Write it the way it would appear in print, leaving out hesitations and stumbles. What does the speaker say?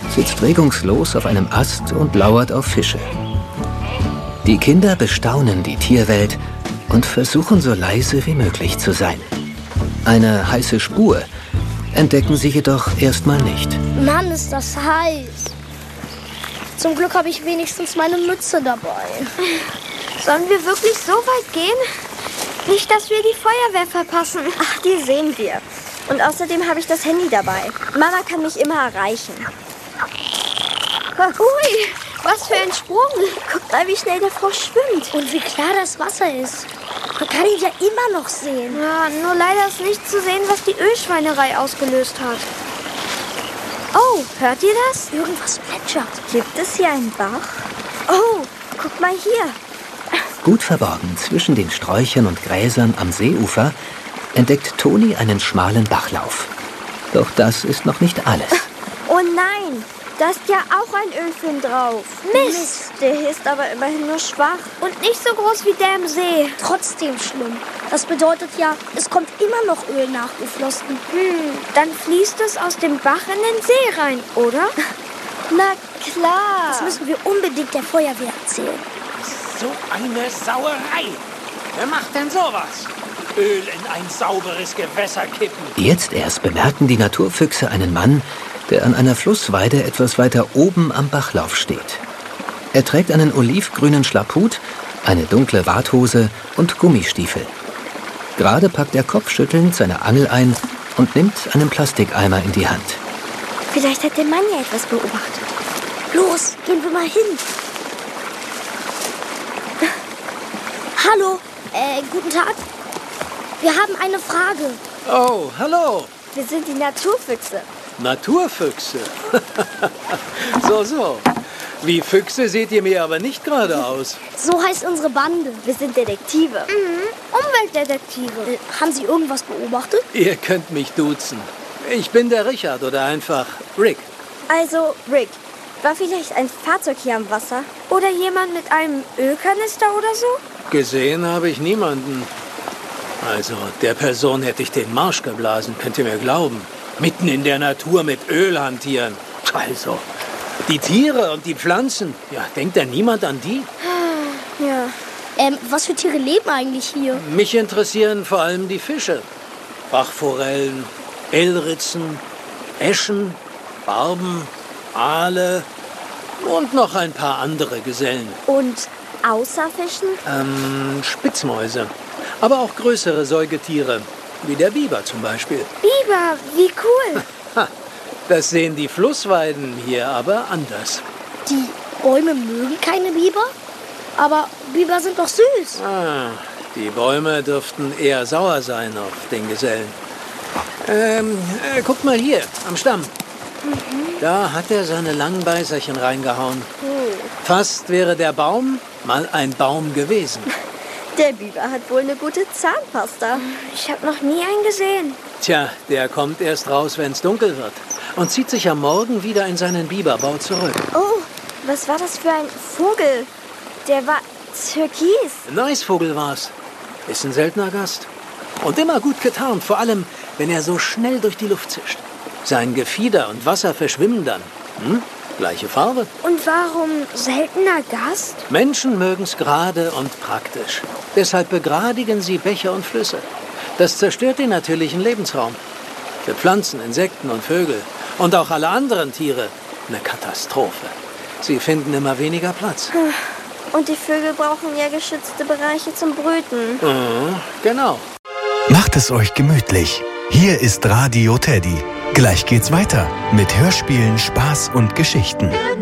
sitzt regungslos auf einem Ast und lauert auf Fische. Die Kinder bestaunen die Tierwelt und versuchen so leise wie möglich zu sein. Eine heiße Spur entdecken sie jedoch erstmal nicht. Mann, ist das heiß. Zum Glück habe ich wenigstens meine Mütze dabei. Sollen wir wirklich so weit gehen? Nicht, dass wir die Feuerwehr verpassen. Ach, die sehen wir. Und außerdem habe ich das Handy dabei. Mama kann mich immer erreichen. Ui, was für ein Sprung. Guck mal, wie schnell der Frosch schwimmt. Und wie klar das Wasser ist. Man kann ihn ja immer noch sehen. Ja, nur leider ist nicht zu sehen, was die Ölschweinerei ausgelöst hat. Oh, hört ihr das? Irgendwas plätschert. Gibt es hier einen Bach? Oh, guck mal hier. Gut verborgen zwischen den Sträuchern und Gräsern am Seeufer entdeckt Toni einen schmalen Bachlauf. Doch das ist noch nicht alles. Oh nein, da ist ja auch ein Ölfilm drauf. Mist. Der ist aber immerhin nur schwach. Und nicht so groß wie der im See. Trotzdem schlimm. Das bedeutet ja, es kommt immer noch Öl nachgeflossen. Dann fließt es aus dem Bach in den See rein, oder? Na klar. Das müssen wir unbedingt der Feuerwehr erzählen. So eine Sauerei. Wer macht denn sowas? Öl in ein sauberes Gewässer kippen. Jetzt erst bemerken die Naturfüchse einen Mann, der an einer Flussweide etwas weiter oben am Bachlauf steht. Er trägt einen olivgrünen Schlapphut, eine dunkle Warthose und Gummistiefel. Gerade packt er kopfschüttelnd seine Angel ein und nimmt einen Plastikeimer in die Hand. Vielleicht hat der Mann ja etwas beobachtet. Los, gehen wir mal hin. Hallo, guten Tag. Wir haben eine Frage. Oh, hallo. Wir sind die Naturfüchse. Naturfüchse. So. Wie Füchse seht ihr mir aber nicht gerade aus. So heißt unsere Bande. Wir sind Detektive. Umweltdetektive. Haben Sie irgendwas beobachtet? Ihr könnt mich duzen. Ich bin der Richard oder einfach Rick. Also, Rick, war vielleicht ein Fahrzeug hier am Wasser? Oder jemand mit einem Ölkanister oder so? Gesehen habe ich niemanden. Also, der Person hätte ich den Marsch geblasen, könnt ihr mir glauben. Mitten in der Natur mit Öl hantieren. Also, die Tiere und die Pflanzen. Ja, denkt denn niemand an die? Ja. Was für Tiere leben eigentlich hier? Mich interessieren vor allem die Fische. Bachforellen, Elritzen, Äschen, Barben, Aale und noch ein paar andere Gesellen. Und außer Fischen? Spitzmäuse. Aber auch größere Säugetiere, wie der Biber zum Beispiel. Biber, wie cool. Ha, das sehen die Flussweiden hier aber anders. Die Bäume mögen keine Biber, aber Biber sind doch süß. Die Bäume dürften eher sauer sein auf den Gesellen. Guckt mal hier, am Stamm. Da hat er seine langen Beißerchen reingehauen. Fast wäre der Baum mal ein Baum gewesen. Der Biber hat wohl eine gute Zahnpasta. Ich habe noch nie einen gesehen. Tja, der kommt erst raus, wenn es dunkel wird. Und zieht sich am Morgen wieder in seinen Biberbau zurück. Oh, was war das für ein Vogel? Der war türkis. Ein Eisvogel war's. Ist ein seltener Gast. Und immer gut getarnt, vor allem, wenn er so schnell durch die Luft zischt. Sein Gefieder und Wasser verschwimmen dann. Gleiche Farbe. Und warum seltener Gast? Menschen mögen's gerade und praktisch. Deshalb begradigen sie Bäche und Flüsse. Das zerstört den natürlichen Lebensraum. Für Pflanzen, Insekten und Vögel und auch alle anderen Tiere eine Katastrophe. Sie finden immer weniger Platz. Und die Vögel brauchen ja geschützte Bereiche zum Brüten. Genau. Macht es euch gemütlich. Hier ist Radio Teddy. Gleich geht's weiter mit Hörspielen, Spaß und Geschichten.